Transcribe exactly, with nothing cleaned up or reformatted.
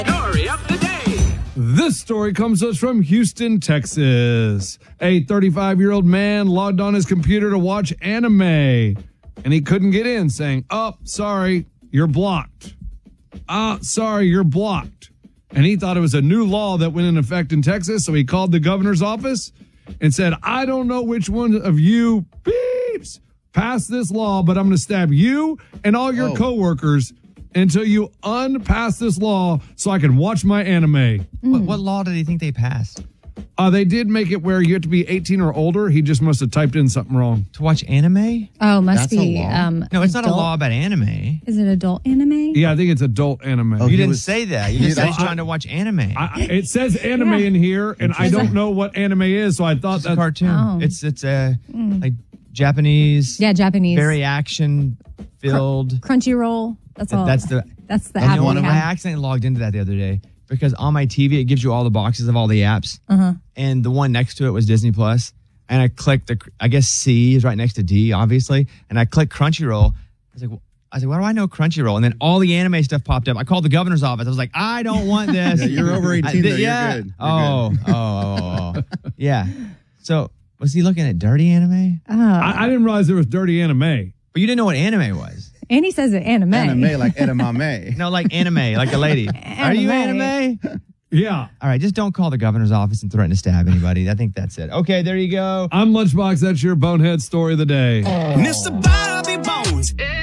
Story of the day. This story comes to us from Houston, Texas. A thirty-five-year-old man logged on his computer to watch anime, and he couldn't get in, saying, oh, sorry, you're blocked. Ah, sorry, you're blocked. And he thought it was a new law that went in effect in Texas, so he called the governor's office and said, I don't know which one of you beeps passed this law, but I'm going to stab you and all your Oh. coworkers until you unpass this law so I can watch my anime. What, what law did he think they passed? Uh, they did make it where you have to be eighteen or older. He just must have typed in something wrong. To watch anime? Oh, must That's a be. law? Um, No, it's not a adult- law about anime. Is it adult anime? Yeah, I think it's adult anime. Oh, You he didn't was- say that. You he- just said I- he's trying to watch anime. I, I- it says anime Yeah. in here, and I don't know what anime is, so I thought it's a that. cartoon. Oh. It's it's a like Japanese. Yeah, Japanese. Very action filled. Crunchyroll. That's all. That's the. That's the That's app one we of I them. have. accidentally logged into that the other day because on my T V it gives you all the boxes of all the apps, Uh-huh. and the one next to it was Disney Plus, and I clicked the. I guess C is right next to D, obviously, and I clicked Crunchyroll. I was like, well, I was like, why do I know Crunchyroll? And then all the anime stuff popped up. I called the governor's office. I was like, I don't want this. Yeah, you're over eighteen, I- though. You're yeah. good. You're oh, good. oh, oh, oh, oh. Yeah. So was he looking at dirty anime? Oh. I, I didn't realize there was dirty anime. But you didn't know what anime was. and he says it anime. Anime like edamame. No, like anime, like a lady. Are you anime? Yeah. All right, just don't call the governor's office and threaten to stab anybody. I think that's it. Okay, there you go. I'm Lunchbox. That's your bonehead story of the day. Mister Bobby Bones.